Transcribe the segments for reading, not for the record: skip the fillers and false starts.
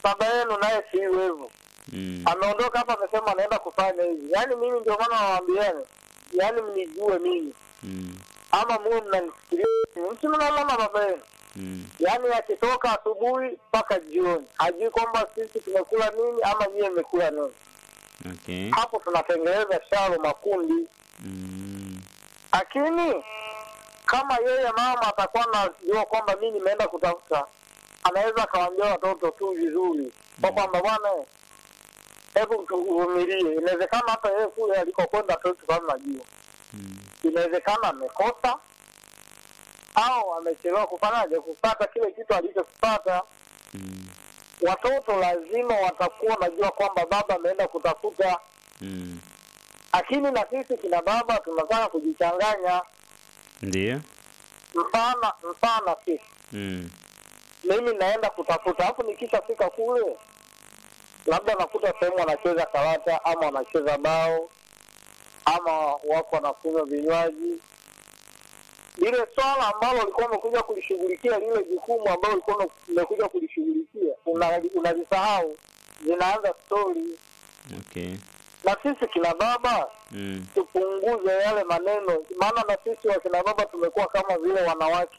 baba yenu naye si hivyo. Ameondoka hapa amesema anaenda kufanya hivi. Yaani mimi ndio maana nawaambieni, yaani mnijue mimi. Ama muwe mnanisikiliza. Mtu mnaona baba yenu. Yaani akitoka asubuhi mpaka jioni, hajui kwamba sisi tumekula nini ama yeye amekula nini. Okay. Hapo tunatengeneza shalo makundi. Lakini kama yeye mama atakuwa anajua kwamba mimi nimeenda kutafuta, anaweza akawaambia watoto tu vizuri kwa kwamba bwana, hebu tuvumilie. Inawezekana hata yeye kule alikokwenda tu kama najua. Inawezekana amekosa au amechelewa kupata kile kitu alichokipata. Watoto lazima watakuwa najua kwamba baba ameenda kutafuta. Lakini na sisi kina baba tunataka kujichanganya. Ndio. Mfano sisi. Mimi naenda kutafuta, hapo nikishafika kule labda nakuta sehemu wanacheza karata ama wanacheza bao ama wako wanakunywa vinywaji. Lile swala ambalo ulikuwa umekuja kulishughulikia, lile jukumu ambalo ulikuwa umekuja kulishughulikia, unalisahau, zinaanza story. Okay. Na sisi kina baba tupunguze yale maneno, maana na sisi wa kina baba tumekuwa kama vile wanawake.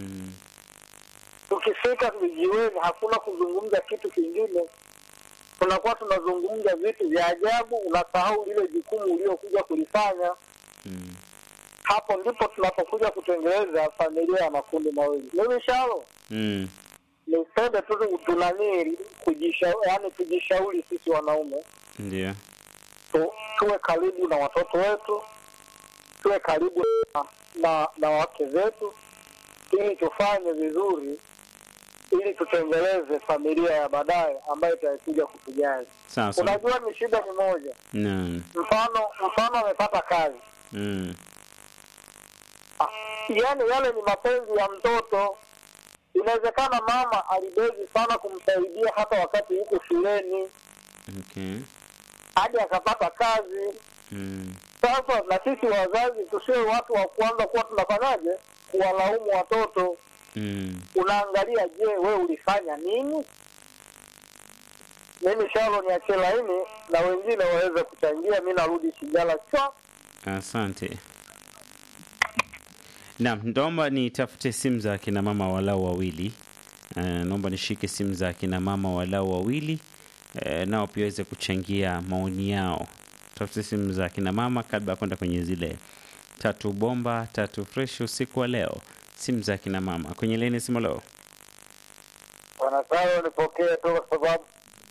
Tukifika vijiweni hakuna kuzungumza kitu kingine. Tunakuwa tunazungumza vitu vya ajabu, unasahau lile jukumu uliokuja kulifanya. Hapo ndipo tunapokuja kutengeneza familia ya makundi mawili. Mimi Shalo. Nisende tu tunani kujishauri sisi wanaume. Ndio. Tuwe karibu na watoto wetu. Tuwe karibu na wake zetu. Ili tufanye vizuri. Ili tutengeleze familia ya baadaye ambayo itakuja kutujali. Sasa. Unajua ni shida ni moja. Mfano amepata kazi. Yaani yale ni mapenzi ya mtoto. Inawezekana mama alibezi sana kumsaidia hata wakati yuko shuleni. Okay. Hadi akapata kazi. Sasa na sisi wazazi tusiwe watu wa kwanza kuwa tunafanyaje kuwalaumu watoto. Unaangalia, je, wewe ulifanya nini? Mimi Shalo ni achie laini na wengine waweze kuchangia. Mimi narudi Shigala. Asante. Naam, naomba nitafute simu za kina mama walau wawili. Naomba nishike simu za kina mama walau wawili. Nao pia waweze kuchangia maoni yao. Tafute simu za kina mama kabla ya kwenda kwenye zile tatu bomba, tatu fresh usiku wa leo. Simu za kina mama. Kwenye laini simu leo. Wanataka nipokee tu kwa sababu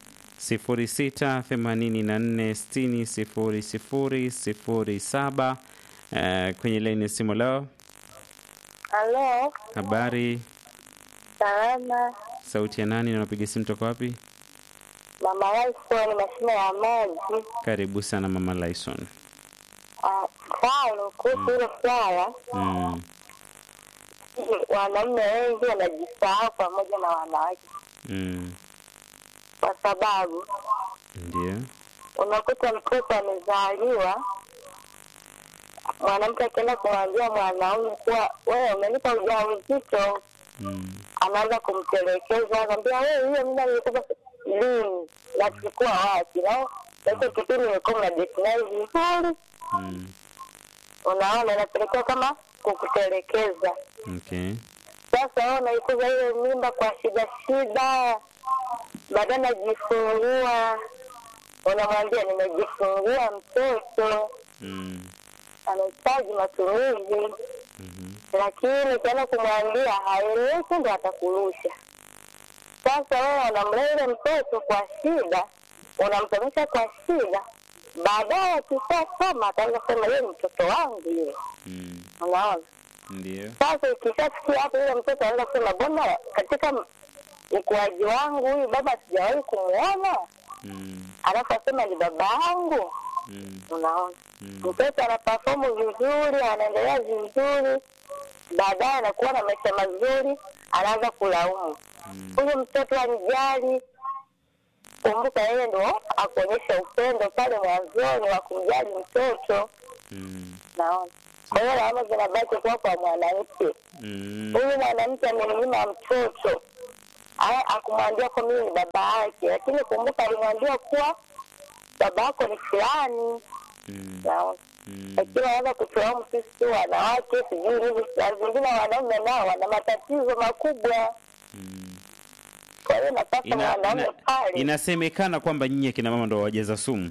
0680600007. Kwenye laini simu leo. Halo. Habari? Salama. Sauti ya nani na unapiga simu toka wapi? Mama Lyson, mashine ya maji. Karibu sana Mama Lyson. Sawa, kuhusu hilo swala. Wanaume wengi wanajisahau pamoja na wanawake. Kwa sababu ndio unakuta mtoto amezaliwa, mwanamke akienda kumwambia mwanaume kuwa wewe umenipa ujauzito, anaanza kumtelekeza, anamwambia wewe hiyo mimi nilikupa lini na tulikuwa wapi, na sasa kipindi nilikuwa na decline vizuri. Unaona, inapelekea kama kukutelekeza. Okay. Sasa wewe unaikuza ile mimba kwa shida, baada najifungua, unamwambia nimejifungua mtoto, anahitaji matumizi, lakini tena kumwambia haeleweki, ndio atakurusha. Sasa wewe unamlea mtoto kwa shida, unamsomesha kwa shida, baadaye akisoma ataanza kusema yeye mtoto wangu yeye. Unaona? Ndio. Sasa ikishafikia hapo yule mtoto anaanza kusema bwana, katika ukuaji wangu huyu baba sijawahi kumuona. Alafu asema ni baba yangu. Unaona? Mtoto anaperform vizuri, anaendelea vizuri, baadaye anakuwa na maisha mazuri, anaanza kulaumu. Huyu mtoto anijali. Kumbuka yeye ndo akuonyesha upendo pale mwanzoni wa kumjali mtoto. Naona. Kwa hiyo lawama zinabaki kwa mwanamke. Huyu mwanamke amenyima mtoto. akumwambia kwa mimi ni baba yake, lakini kumbuka alimwambia kuwa baba yako ni fulani. Lakini wanaweza kutuamu sisi tu wanawake, sijui hivi, zingine wanaume nao wana matatizo makubwa. Kwa hiyo napata wanaume pale. Inasemekana kwamba nyinyi akina mama ndio wajaza sumu.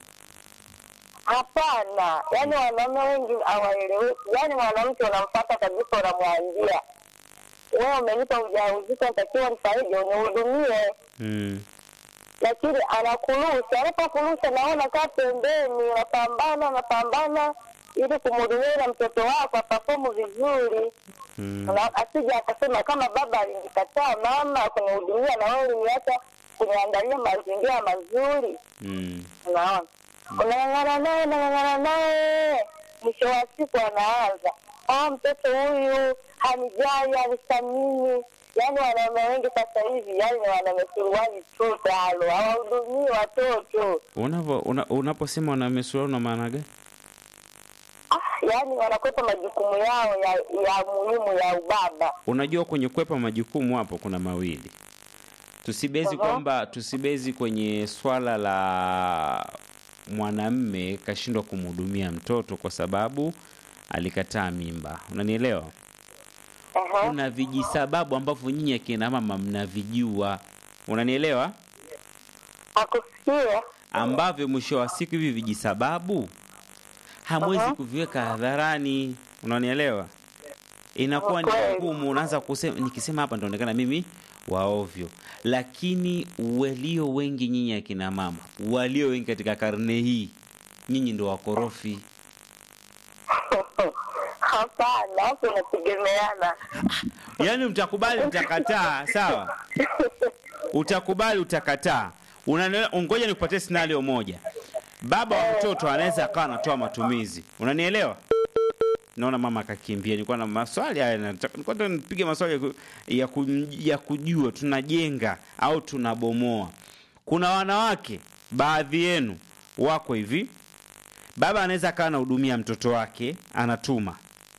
Hapana, yaani wanaume wengi hawaeleweki. Yaani mwanamke unampata kabisa, unamwambia wewe umenipa ujauzito, natakiwa nifaidi unihudumie. Lakini anakurusha, anapokurusha naona kaa pembeni, unapambana ili kumhudumia na mtoto wako apafomu vizuri. Asija akasema kama baba alinikataa mama kunihudumia na wewe uliniacha kuniandalia mazingira mazuri. Unaona? Unang'ang'ana naye, mwisho wa siku anaanza, mtoto huyu hanijali, hanithamini. Yaani wanaume wengi sasa hivi, yaani wanaume suruali tu talo, hawahudumii watoto. Unaposema wanaume suruali una maana gani? Yaani wanakwepa majukumu yao ya muhimu ya ubaba. Unajua kwenye kwepa majukumu hapo kuna mawili. Tusibezi kwenye swala la mwanamme kashindwa kumhudumia mtoto kwa sababu alikataa mimba. Unanielewa? Kuna vijisababu ambavyo nyinyi akina mama mnavijua. Unanielewa? Akusikia? Ambavyo mwisho wa siku hivi vijisababu hamwezi kuviweka hadharani. Unanielewa? Inakuwa ni ngumu, unaanza kusema, nikisema hapa nitaonekana mimi waovyo. Lakini walio wengi nyinyi akina mama, walio wengi katika karne hii, nyinyi ndio wakorofi. Hapana, hapo tunategemeana. Yaani utakubali utakataa, sawa? Utakubali utakataa. Ngoja nikupatie scenario moja. Baba wa mtoto anaweza akawa anatoa matumizi. Unanielewa? Naona mama akakimbia. Nilikuwa na maswali haya, nilikuwa nipige maswali ya kujua tunajenga au tunabomoa. Kuna wanawake baadhi yenu wako hivi. Baba anaweza akawa anahudumia mtoto wake, anatuma.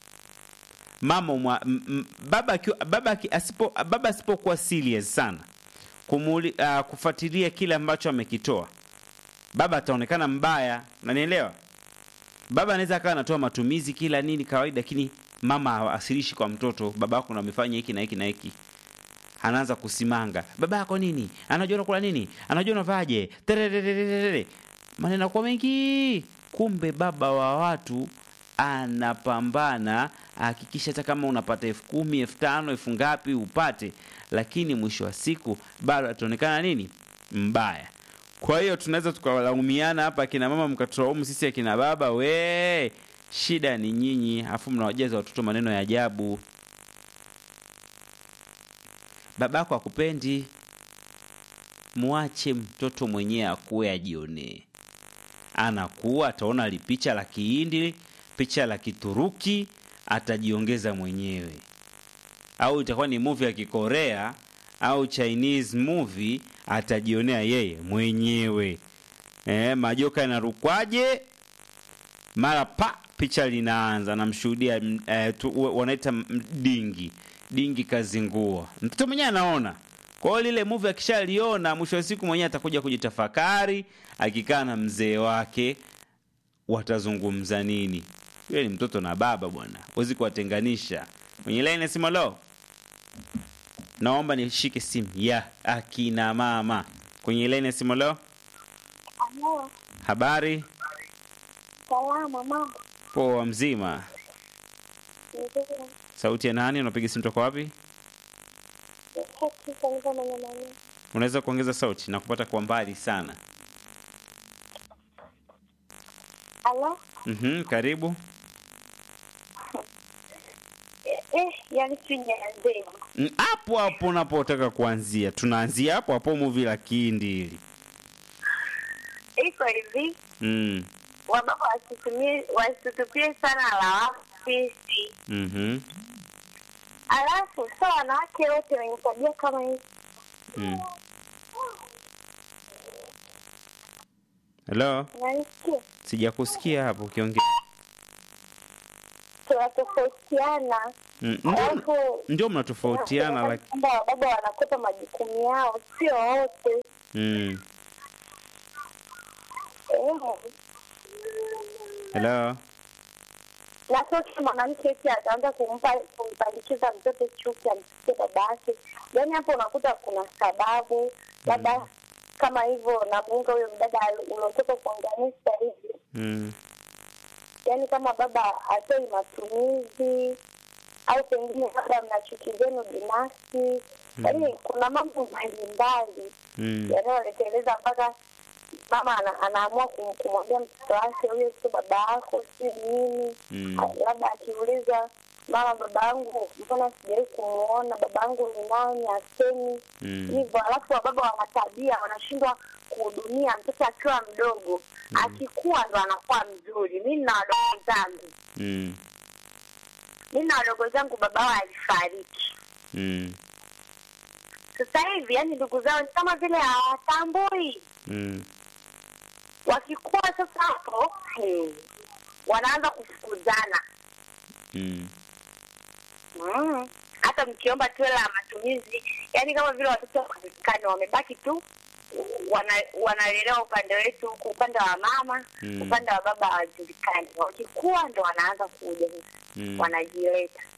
Baba asipokuwa serious sana kufuatilia kile ambacho amekitoa, baba ataonekana mbaya. Unanielewa? Baba anaweza akawa anatoa matumizi kila nini kawaida, lakini mama hawasilishi kwa mtoto, baba yako amefanya hiki na hiki na hiki. Anaanza kusimanga. Baba yako nini? Anajua unakula nini? Anajua unavaje? Maneno kwa mengi. Kumbe baba wa watu anapambana hakikisha hata kama unapata 10,000, 5,000, elfu ngapi upate, lakini mwisho wa siku bado ataonekana nini? Mbaya. Kwa hiyo tunaweza tukawalaumiana hapa kina mama, mkatulaumu sisi akina baba, shida ni nyinyi, afu mnawajaza watoto maneno ya ajabu. Babako akupendi, muache mtoto mwenyewe akue ajione. Anakuwa ataona picha la Kihindi, picha la Kituruki, atajiongeza mwenyewe. Au itakuwa ni movie ya Kikorea au Chinese movie, atajionea yeye mwenyewe. Majoka yanarukwaje? Mara picha linaanza, namshuhudia wanaita dingi kazingua. Mtoto mwenyewe anaona. Kwa hiyo lile movie akishaliona, mwisho wa siku mwenyewe atakuja kujitafakari, akikaa na mzee wake watazungumza nini. Yule ni mtoto na baba bwana. Huwezi kuwatenganisha. Kwenye line simu leo. Naomba nishike simu ya akina mama. Kwenye line simu leo. Hello. Habari? Salama mama. Poa mzima. Ndio. Sauti ya nani? Unapiga simu toka wapi? Unaweza kuongeza sauti na kupata kwa mbali sana. Hello? Karibu. Yani tunaanzia. Hapo unapotaka kuanzia. Tunaanzia hapo movie la Kihindi hili. Iko hivi. Wababa wasitupie sana lawama sisi. Alafu wanawake wote wenye tabia kama hizi. Hello? Unanisikia? Sijakusikia hapo ukiongea. Tunatofautiana. Ndio mnatofautiana, lakini baba wanakopa majukumu yao, sio wote. Hello. Na sio mwanamke eti ataanza kumpandikiza mtoto chuki amsikie babake. Yaani hapo unakuta kuna sababu labda kama hivyo na muunga huyo mdada unatoka kuunganisha hivi. Yaani kama baba atoi matumizi au pengine labda mna chuki zenu binafsi. Yaani kuna mambo mbalimbali yanayoleteleza mpaka mama anaamua kumwambia mtoto wake huyo sio baba yako, si nini. Labda akiuliza mama, babangu mbona sijawahi kumuona, babangu ni nani, asemi hivyo. Alafu baba wana tabia, wanashindwa kuhudumia mtoto akiwa mdogo. Akikua ndo anakuwa mzuri. Mimi na wadogo zangu baba wao alifariki. Sasa hivi yani ndugu zao ni kama vile hawatambui. Wakikua sasa hapo wanaanza kufukuzana. Hata mkiomba tu la matumizi, yani kama vile watoto wakikana wamebaki tu wanalelewa upande wetu huko, upande wa mama, upande wa baba hawajulikani. Wakikua ndo wanaanza kuja wanajileta.